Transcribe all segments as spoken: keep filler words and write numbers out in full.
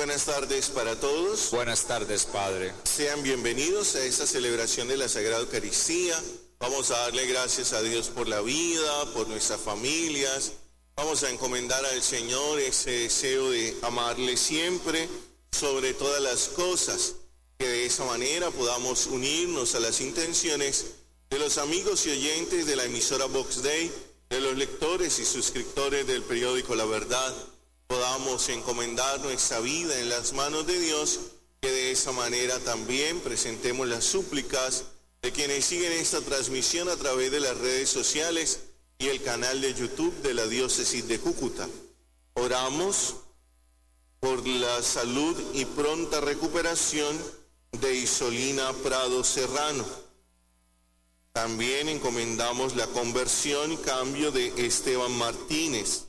buenas tardes para todos. Buenas tardes, Padre. Sean bienvenidos a esta celebración de la Sagrada Eucaristía. Vamos a darle gracias a Dios por la vida, por nuestras familias. Vamos a encomendar al Señor ese deseo de amarle siempre, sobre todas las cosas, que de esa manera podamos unirnos a las intenciones de los amigos y oyentes de la emisora Vox Dei, de los lectores y suscriptores del periódico La Verdad. Podamos encomendar nuestra vida en las manos de Dios, que de esa manera también presentemos las súplicas de quienes siguen esta transmisión a través de las redes sociales y el canal de YouTube de la Diócesis de Cúcuta. Oramos por la salud y pronta recuperación de Isolina Prado Serrano. También encomendamos la conversión y cambio de Esteban Martínez.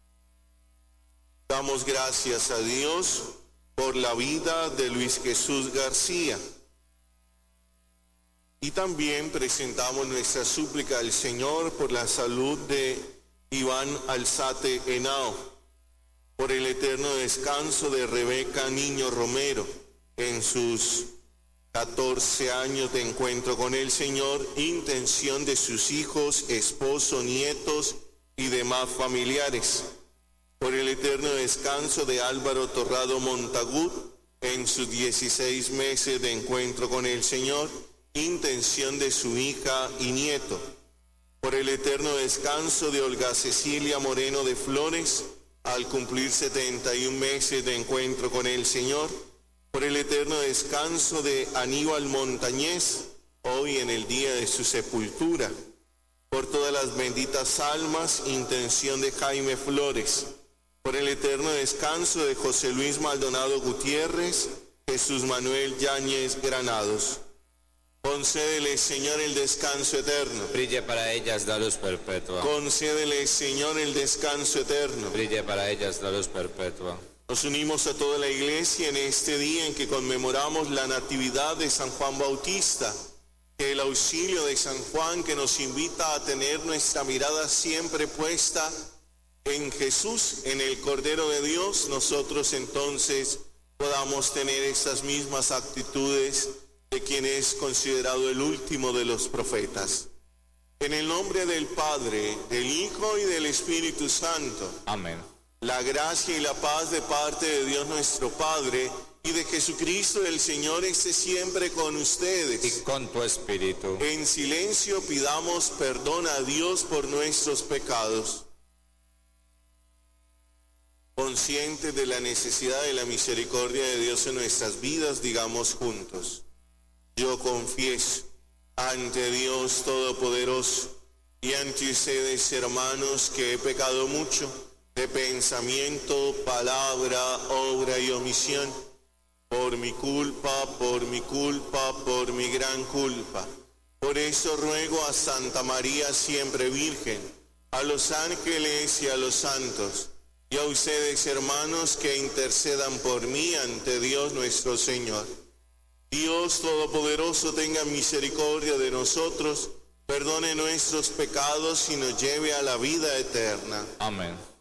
Damos gracias a Dios por la vida de Luis Jesús García. Y también presentamos nuestra súplica al Señor por la salud de Iván Alzate Henao, por el eterno descanso de Rebeca Niño Romero en sus catorce años de encuentro con el Señor, intención de sus hijos, esposo, nietos y demás familiares. Por el eterno descanso de Álvaro Torrado Montagut en sus dieciséis meses de encuentro con el Señor, intención de su hija y nieto. Por el eterno descanso de Olga Cecilia Moreno de Flores al cumplir setenta y un meses de encuentro con el Señor. Por el eterno descanso de Aníbal Montañez hoy en el día de su sepultura. Por todas las benditas almas, intención de Jaime Flores. Por el eterno descanso de José Luis Maldonado Gutiérrez, Jesús Manuel Yáñez Granados. Concédele, Señor, el descanso eterno. Brille para ellas la luz perpetua. Concédele, Señor, el descanso eterno. Brille para ellas la luz perpetua. Nos unimos a toda la Iglesia en este día en que conmemoramos la Natividad de San Juan Bautista. Que el auxilio de San Juan, que nos invita a tener nuestra mirada siempre puesta en Jesús, en el Cordero de Dios, nosotros entonces podamos tener estas mismas actitudes de quien es considerado el último de los profetas. En el nombre del Padre, del Hijo y del Espíritu Santo. Amén. La gracia y la paz de parte de Dios nuestro Padre y de Jesucristo el Señor esté siempre con ustedes. Y con tu espíritu. En silencio pidamos perdón a Dios por nuestros pecados. Conscientes de la necesidad de la misericordia de Dios en nuestras vidas, digamos juntos: yo confieso ante Dios Todopoderoso y ante ustedes, hermanos, que he pecado mucho de pensamiento, palabra, obra y omisión, por mi culpa, por mi culpa, por mi gran culpa. Por eso ruego a Santa María siempre Virgen, a los ángeles y a los santos, y a ustedes, hermanos, que intercedan por mí ante Dios nuestro Señor. Dios Todopoderoso tenga misericordia de nosotros, perdone nuestros pecados y nos lleve a la vida eterna. Amén.